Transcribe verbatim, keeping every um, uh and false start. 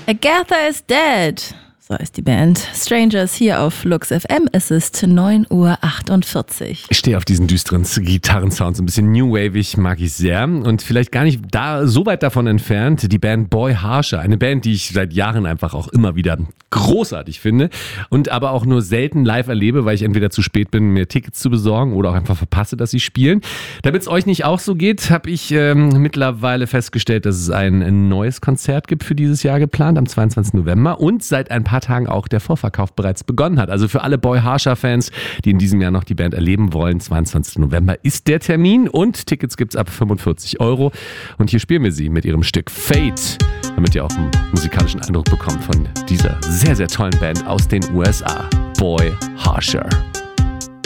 Agatha is dead. So ist die Band. Strangers hier auf Lux F M. Es ist neun Uhr achtundvierzig. Ich stehe auf diesen düsteren Gitarrensound, so ein bisschen new-wavig, mag ich sehr. Und vielleicht gar nicht da so weit davon entfernt, die Band Boy Harsher. Eine Band, die ich seit Jahren einfach auch immer wieder großartig finde und aber auch nur selten live erlebe, weil ich entweder zu spät bin, mir Tickets zu besorgen oder auch einfach verpasse, dass sie spielen. Damit es euch nicht auch so geht, habe ich ähm, mittlerweile festgestellt, dass es ein, ein neues Konzert gibt für dieses Jahr geplant, am zweiundzwanzigsten November und seit ein paar Tagen auch der Vorverkauf bereits begonnen hat. Also für alle Boy Harsher-Fans, die in diesem Jahr noch die Band erleben wollen, zweiundzwanzigsten November ist der Termin und Tickets gibt's ab fünfundvierzig Euro. Und hier spielen wir sie mit ihrem Stück Fate, damit ihr auch einen musikalischen Eindruck bekommt von dieser sehr, sehr tollen Band aus den U S A, Boy Harsher.